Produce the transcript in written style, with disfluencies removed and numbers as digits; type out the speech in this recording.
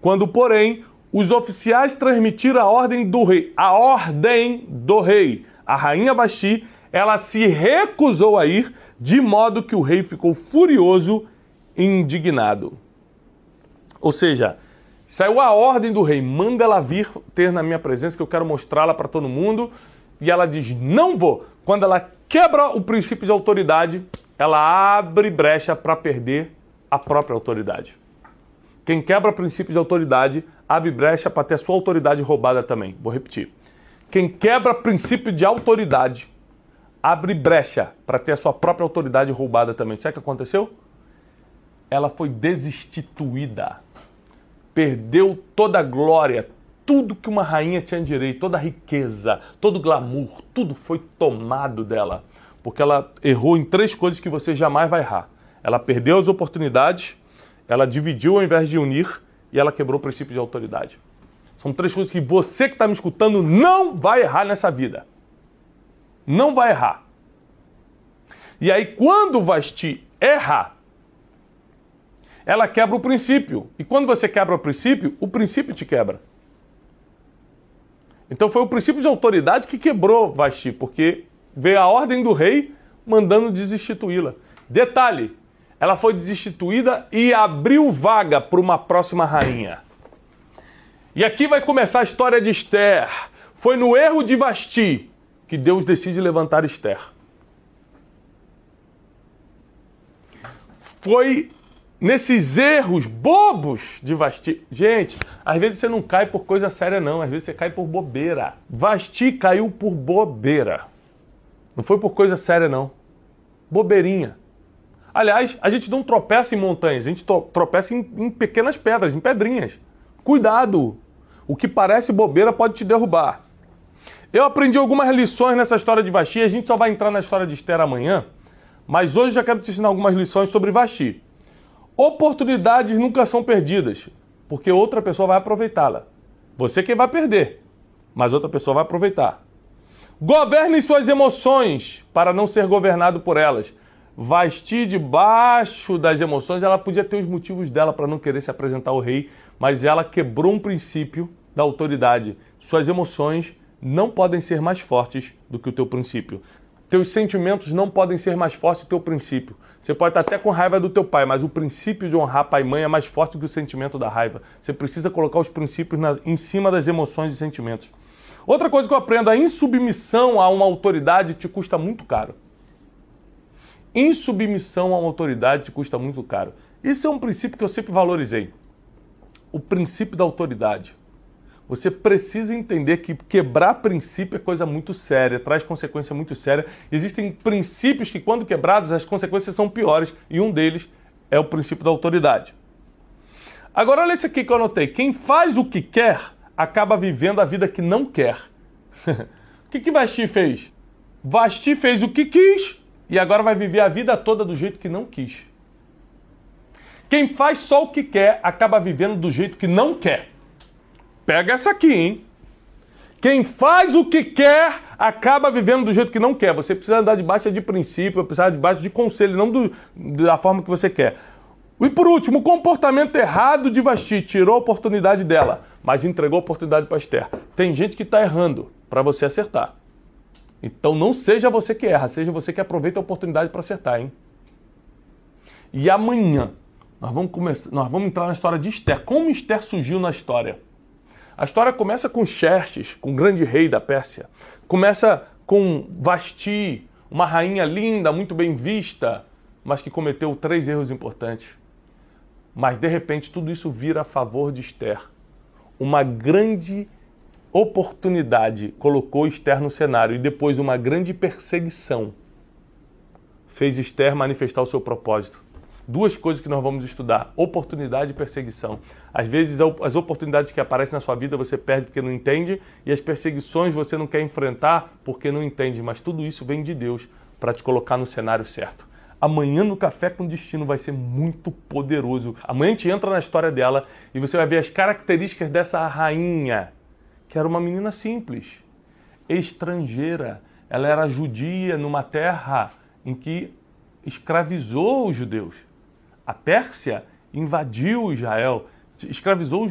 Quando, porém, os oficiais transmitiram a ordem do rei, a rainha Vasti, ela se recusou a ir, de modo que o rei ficou furioso e indignado. Ou seja, saiu a ordem do rei, manda ela vir ter na minha presença, que eu quero mostrá-la para todo mundo, e ela diz, não vou. Quando ela quebra o princípio de autoridade, ela abre brecha para perder a própria autoridade. Quem quebra o princípio de autoridade, abre brecha para ter a sua autoridade roubada também. Vou repetir. Quem quebra o princípio de autoridade, abre brecha para ter a sua própria autoridade roubada também. Sabe o que aconteceu? Ela foi destituída. Perdeu toda a glória, tudo que uma rainha tinha direito, toda a riqueza, todo o glamour, tudo foi tomado dela. Porque ela errou em 3 coisas que você jamais vai errar. Ela perdeu as oportunidades, ela dividiu ao invés de unir e ela quebrou o princípio de autoridade. São 3 coisas que você que está me escutando não vai errar nessa vida. Não vai errar. E aí quando Vasti erra, ela quebra o princípio. E quando você quebra o princípio te quebra. Então foi o princípio de autoridade que quebrou Vasti, porque veio a ordem do rei mandando destituí-la. Detalhe, ela foi destituída e abriu vaga para uma próxima rainha. E aqui vai começar a história de Esther. Foi no erro de Vasti que Deus decide levantar Esther. Foi nesses erros bobos de Vasti. Gente, às vezes você não cai por coisa séria não, às vezes você cai por bobeira. Vasti caiu por bobeira. Não foi por coisa séria não. Bobeirinha. Aliás, a gente não tropeça em montanhas, a gente tropeça em pequenas pedras, em pedrinhas. Cuidado! O que parece bobeira pode te derrubar. Eu aprendi algumas lições nessa história de Vasti, a gente só vai entrar na história de Esther amanhã, mas hoje já quero te ensinar algumas lições sobre Vasti. Oportunidades nunca são perdidas, porque outra pessoa vai aproveitá-la. Você quem vai perder, mas outra pessoa vai aproveitar. Governe suas emoções para não ser governado por elas. Vasti, debaixo das emoções, ela podia ter os motivos dela para não querer se apresentar ao rei, mas ela quebrou um princípio da autoridade. Suas emoções não podem ser mais fortes do que o teu princípio. Teus sentimentos não podem ser mais fortes do teu princípio. Você pode estar até com raiva do teu pai, mas o princípio de honrar pai e mãe é mais forte do que o sentimento da raiva. Você precisa colocar os princípios em cima das emoções e sentimentos. Outra coisa que eu aprendo, a insubmissão a uma autoridade te custa muito caro. Insubmissão a uma autoridade te custa muito caro. Isso é um princípio que eu sempre valorizei. O princípio da autoridade. Você precisa entender que quebrar princípio é coisa muito séria, traz consequência muito séria. Existem princípios que, quando quebrados, as consequências são piores, e um deles é o princípio da autoridade. Agora, olha isso aqui que eu anotei. Quem faz o que quer, acaba vivendo a vida que não quer. O que Vasti fez? Vasti fez o que quis, e agora vai viver a vida toda do jeito que não quis. Quem faz só o que quer, acaba vivendo do jeito que não quer. Pega essa aqui, hein? Quem faz o que quer, acaba vivendo do jeito que não quer. Você precisa andar debaixo de princípio, precisa andar debaixo de conselho, não da forma que você quer. E por último, o comportamento errado de Vasti tirou a oportunidade dela, mas entregou a oportunidade para Esther. Tem gente que está errando para você acertar. Então não seja você que erra, seja você que aproveita a oportunidade para acertar, hein? E amanhã nós vamos entrar na história de Esther. Como Esther surgiu na história? A história começa com Xerxes, com o grande rei da Pérsia. Começa com Vasti, uma rainha linda, muito bem vista, mas que cometeu 3 erros importantes. Mas de repente tudo isso vira a favor de Esther. Uma grande oportunidade colocou Esther no cenário e depois uma grande perseguição fez Esther manifestar o seu propósito. 2 coisas que nós vamos estudar: oportunidade e perseguição. Às vezes as oportunidades que aparecem na sua vida você perde porque não entende, e as perseguições você não quer enfrentar porque não entende, mas tudo isso vem de Deus para te colocar no cenário certo. Amanhã no Café com Destino vai ser muito poderoso. Amanhã a gente entra na história dela e você vai ver as características dessa rainha, que era uma menina simples, estrangeira. Ela era judia numa terra em que escravizou os judeus. A Pérsia invadiu Israel, escravizou os